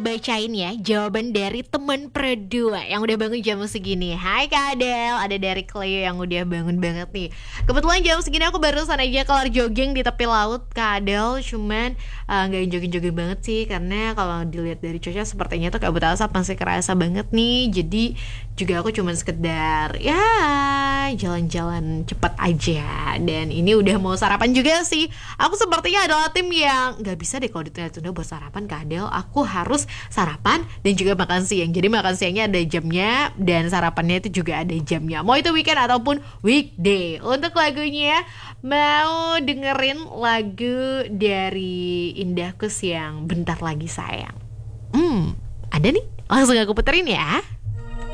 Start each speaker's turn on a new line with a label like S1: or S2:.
S1: bacain ya jawaban dari teman berdua yang udah bangun jam segini. Hai Kak Adel, ada dari Cleo yang udah bangun banget nih. Kebetulan jam segini aku barusan aja kelar jogging di tepi laut Kak Adel. Cuman gak jogging-jogging banget sih, karena kalau dilihat dari cuaca sepertinya tuh kabut asap masih kerasa banget nih. Jadi juga aku cuman sekedar ya jalan-jalan cepet aja. Dan ini udah mau sarapan juga sih. Aku sepertinya adalah tim yang gak bisa deh kalau ditunda-tunda buat sarapan Kak Adel. Aku harus sarapan dan juga makan siang. Jadi makan siangnya ada jamnya dan sarapannya itu juga ada jamnya. Mau itu weekend ataupun weekday. Untuk lagunya mau dengerin lagu dari Indah Kus yang Bentar Lagi Sayang. Ada nih, langsung aku puterin ya.